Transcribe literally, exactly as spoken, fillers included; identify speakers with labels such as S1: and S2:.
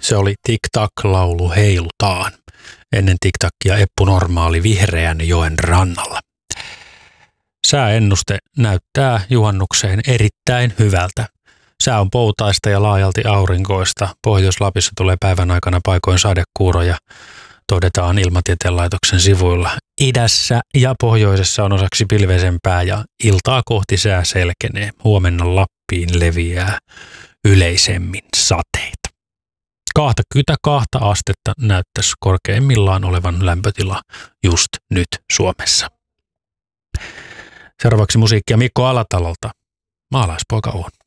S1: Se oli Tic-Tac-laulu Heilutaan. Ennen Tic-Tacia Eppu Normaali Vihreän joen rannalla. Sääennuste näyttää juhannukseen erittäin hyvältä. Sää on poutaista ja laajalti aurinkoista. Pohjois-Lapissa tulee päivän aikana paikoin sadekuuroja, todetaan Ilmatieteen laitoksen sivuilla. Idässä ja pohjoisessa on osaksi pilveisempää ja iltaa kohti sää selkenee. Huomenna Lappiin leviää yleisemmin sateita. kaksikymmentäkaksi astetta näyttäisi korkeimmillaan olevan lämpötila just nyt Suomessa. Seuraavaksi musiikkia Mikko Alatalolta. Maalaispoika on.